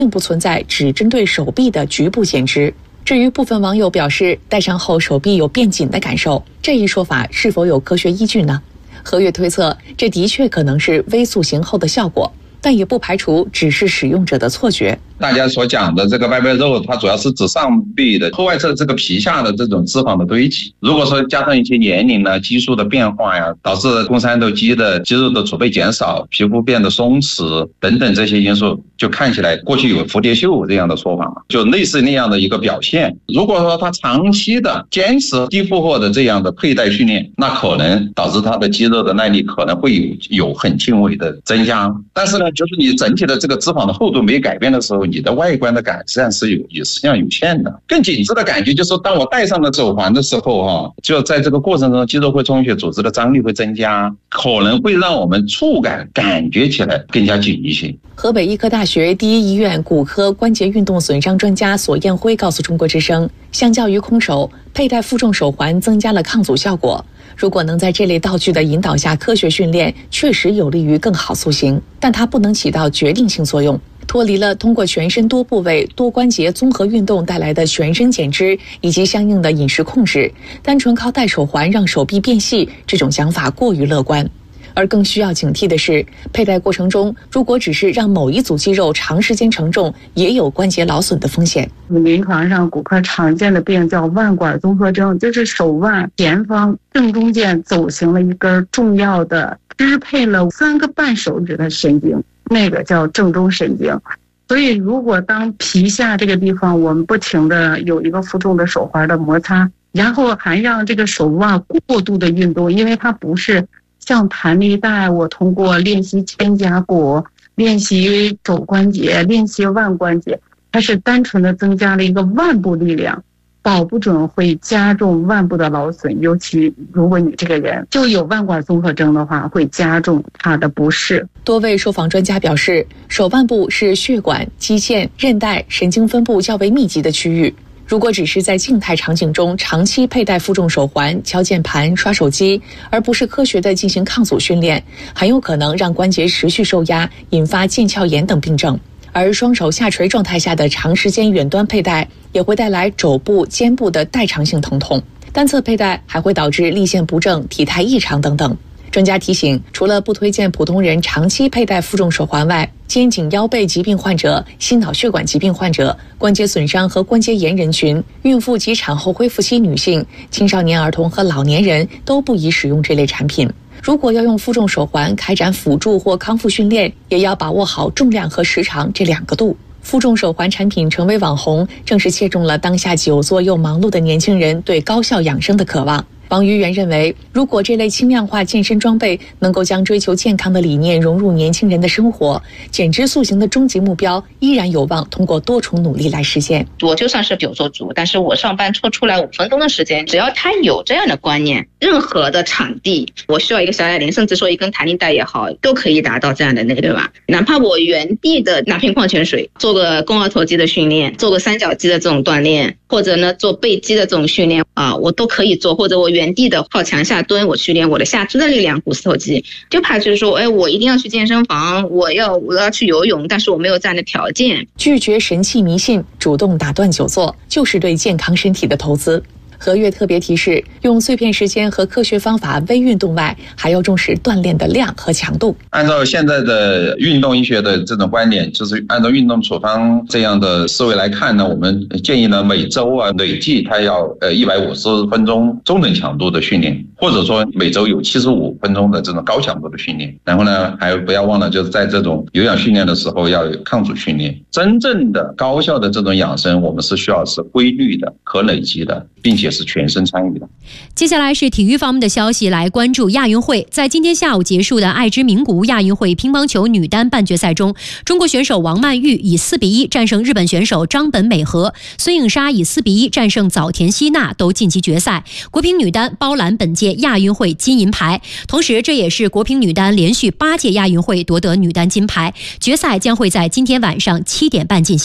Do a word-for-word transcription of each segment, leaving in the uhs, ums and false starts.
并不存在只针对手臂的局部减脂。至于部分网友表示戴上后手臂有变紧的感受，这一说法是否有科学依据呢？何月推测，这的确可能是微塑形后的效果，但也不排除只是使用者的错觉。 大家所讲的这个外背肉，它主要是指上臂的后外侧这个皮下的这种脂肪的堆积。如果说加上一些年龄呢、激素的变化呀，导致肱三头肌的肌肉的储备减少、皮肤变得松弛等等这些因素，就看起来过去有蝴蝶袖这样的说法嘛，就类似那样的一个表现。如果说他长期的坚持低负荷的这样的佩戴训练，那可能导致他的肌肉的耐力可能会有有很轻微的增加。但是呢，就是你整体的这个脂肪的厚度没改变的时候，你的外观的改善是有也实际上有限的。更紧致的感觉就是当我戴上了手环的时候哈、啊，就在这个过程中肌肉会充血，组织的张力会增加，可能会让我们触感感觉起来更加紧一些。 河北医科大学第一医院骨科关节运动损伤专家索艳辉告诉中国之声，相较于空手，佩戴负重手环增加了抗阻效果。如果能在这类道具的引导下科学训练，确实有利于更好塑形，但它不能起到决定性作用。脱离了通过全身多部位多关节综合运动带来的全身减脂以及相应的饮食控制，单纯靠戴手环让手臂变细，这种想法过于乐观。而更需要警惕的是，佩戴过程中如果只是让某一组肌肉长时间承重，也有关节劳损的风险。 临床上骨科常见的病叫腕管综合征，就是手腕前方正中间走行了一根重要的支配了三个半手指的神经，那个叫正中神经。所以如果当皮下这个地方我们不停的有一个负重的手环的摩擦，然后还让这个手腕过度的运动，因为它不是像弹力带，我通过练习肩胛骨、练习肘关节、练习腕关节，它是单纯的增加了一个腕部力量，保不准会加重腕部的劳损，尤其如果你这个人就有腕管综合征的话，会加重它的不适。 多位受访专家表示，手腕部是血管、肌腱、韧带、神经分布较为密集的区域。如果只是在静态场景中长期佩戴负重手环、敲键盘、刷手机，而不是科学的进行抗阻训练，很有可能让关节持续受压，引发腱鞘炎等病症。而双手下垂状态下的长时间远端佩戴，也会带来肘部、肩部的代偿性疼痛。单侧佩戴还会导致立线不正、体态异常等等。专家提醒，除了不推荐普通人长期佩戴负重手环外，肩颈腰背疾病患者、心脑血管疾病患者、关节损伤和关节炎人群、孕妇及产后恢复期女性、青少年儿童和老年人都不宜使用这类产品。如果要用负重手环开展辅助或康复训练，也要把握好重量和时长这两个度。负重手环产品成为网红，正是切中了当下久坐又忙碌的年轻人对高效养生的渴望。王于元认为，如果这类轻量化健身装备能够将追求健康的理念融入年轻人的生活，减脂塑形的终极目标依然有望通过多重努力来实现。 我就算是久坐族，但是我上班抽出来五分钟的时间，只要他有这样的观念，任何的场地，我需要一个小哑铃，甚至说一根弹力带也好，都可以达到这样的那个，对吧？哪怕我原地的拿瓶矿泉水，做个肱二头肌的训练，做个三角肌的这种锻炼，或者呢做背肌的这种训练啊，我都可以做，或者我原地的靠墙下蹲，我去练我的下肢的力量、股四头肌。就怕就是说，哎，我一定要去健身房，我要我要去游泳，但是我没有这样的条件。 拒绝神器迷信，主动打断久坐，就是对健康身体的投资。何月特别提示，用碎片时间和科学方法微运动外，还要重视锻炼的量和强度。 按照现在的运动医学的这种观点，就是按照运动处方这样的思维来看呢，我们建议呢每周啊累计它要呃一百五十分钟中等强度的训练，或者说每周有七十五分钟的这种高强度的训练。然后呢，还不要忘了就是在这种有氧训练的时候要有抗阻训练。真正的高效的这种养生，我们是需要是规律的、可累积的，并且是全身参与的。 接下来是体育方面的消息，来关注亚运会。在今天下午结束的爱知名古屋亚运会乒乓球女单半决赛中，中国选手王曼玉以四比一战胜日本选手张本美和，孙颖莎以四比一战胜早田希娜，都晋级决赛。国乒女单包揽本届亚运会金银牌，同时这也是国乒女单连续八届亚运会夺得女单金牌。决赛将会在今天晚上七点半进行。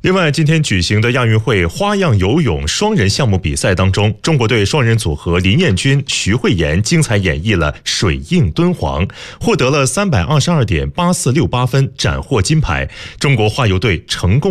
另外，今天举行的亚运会花样游泳双人项目比赛当中，中国队双人组合林彦君、徐慧妍精彩演绎了水映敦煌，获得了三百二十二点八四六八分，斩获金牌。中国花游队成功